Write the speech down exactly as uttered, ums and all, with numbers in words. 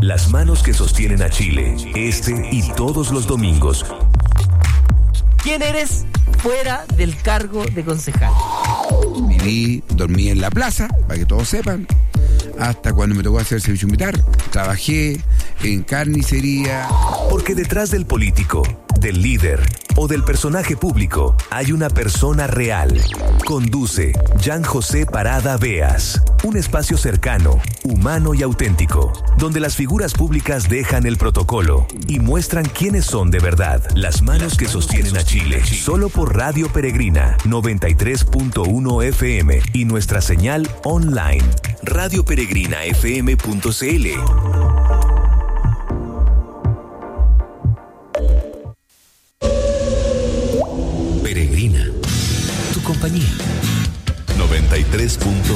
Las manos que sostienen a Chile, este y todos los domingos. ¿Quién eres fuera del cargo de concejal? Viví, dormí en la plaza, para que todos sepan, hasta cuando me tocó hacer servicio militar. Trabajé en carnicería. Porque detrás del político, del líder o del personaje público hay una persona real. Conduce Jean José Parada Beas, un espacio cercano, humano y auténtico, donde las figuras públicas dejan el protocolo y muestran quiénes son de verdad. Las manos que sostienen a Chile, solo por Radio Peregrina noventa y tres punto uno F M y nuestra señal online radio peregrina f m punto c l. Peregrina, tu compañía. noventa y tres punto